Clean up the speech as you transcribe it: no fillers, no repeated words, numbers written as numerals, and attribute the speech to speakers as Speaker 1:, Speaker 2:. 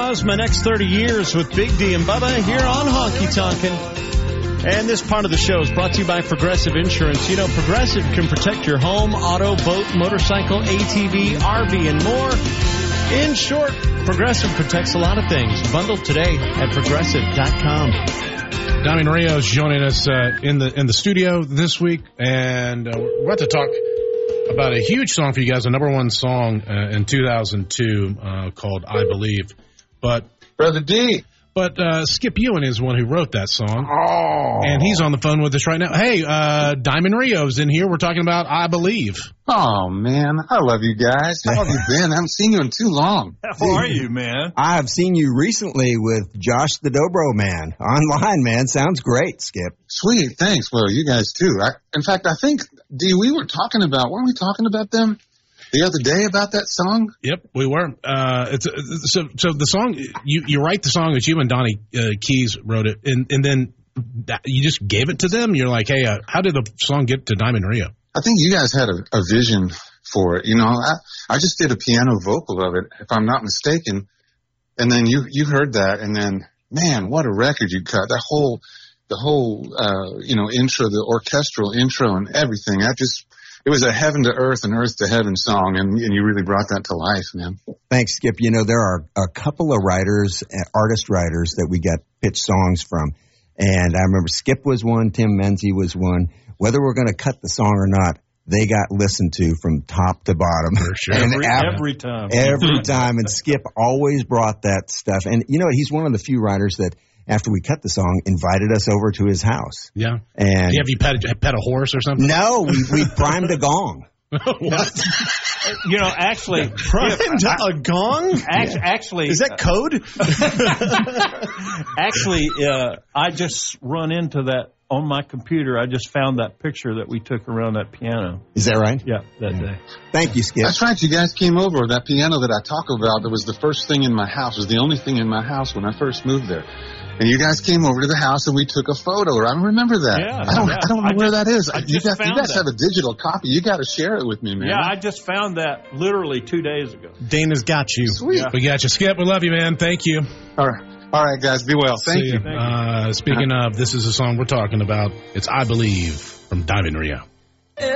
Speaker 1: Outlaws, my next 30 years with Big D and Bubba here on Honky Tonkin'. And this part of the show is brought to you by Progressive Insurance. You know, Progressive can protect your home, auto, boat, motorcycle, ATV, RV, and more. In short, Progressive protects a lot of things. Bundle today at Progressive.com.
Speaker 2: Diamond Rio is joining us in the studio this week, and we're about to talk about a huge song for you guys, a number one song in 2002 called I Believe. But
Speaker 3: Brother D.
Speaker 2: But Skip Ewan is the one who wrote that song.
Speaker 3: Oh.
Speaker 2: And he's on the phone with us right now. Hey, Diamond Rio's in here. We're talking about I Believe.
Speaker 3: Oh, man. I love you guys. How have you been? I haven't seen you in too long.
Speaker 4: How are you, man?
Speaker 5: I have seen you recently with Josh the Dobro Man. Online, man. Sounds great, Skip.
Speaker 3: Sweet. Thanks. Well, you guys, too. In fact, I think, D, weren't we talking about them the other day about that song?
Speaker 2: Yep, we were. So the song, you write the song as you and Donnie Keys wrote it, and then you just gave it to them? You're like, hey, how did the song get to Diamond Rio?
Speaker 3: I think you guys had a vision for it. You know, I just did a piano vocal of it, if I'm not mistaken, and then you heard that, and then, man, what a record you cut. The whole intro, the orchestral intro and everything, it was a heaven to earth and earth to heaven song, and you really brought that to life, man.
Speaker 5: Thanks, Skip. You know, there are a couple of artist writers that we got pitched songs from, and I remember Skip was one, Tim Menzie was one. Whether we're going to cut the song or not, they got listened to from top to bottom.
Speaker 2: For sure.
Speaker 4: Every time.
Speaker 5: Every time, and Skip always brought that stuff. And, you know, he's one of the few writers that, after we cut the song, invited us over to his house.
Speaker 2: Yeah.
Speaker 5: And
Speaker 2: have you pet a horse or something?
Speaker 5: No, we primed a gong.
Speaker 2: What?
Speaker 4: You know, actually,
Speaker 1: primed a gong?
Speaker 4: Actually,
Speaker 1: is that code?
Speaker 4: Actually, I just run into that on my computer. I just found that picture that we took around that piano.
Speaker 5: Is that right?
Speaker 4: Yeah, that day.
Speaker 5: Thank you, Skip.
Speaker 3: That's right. You guys came over. That piano that I talk about, that was the first thing in my house. It was the only thing in my house when I first moved there. And you guys came over to the house and we took a photo. I remember that.
Speaker 4: Yeah,
Speaker 3: I don't know where that is. You guys have a digital copy. You got to share it with me, man.
Speaker 4: Yeah, I just found that literally 2 days ago.
Speaker 1: Dana's got you.
Speaker 3: Sweet.
Speaker 2: We got you, Skip. We love you, man. Thank you.
Speaker 3: All right, guys. Be well. Thank you.
Speaker 2: Speaking of, this is a song we're talking about. It's I Believe from Diamond Rio.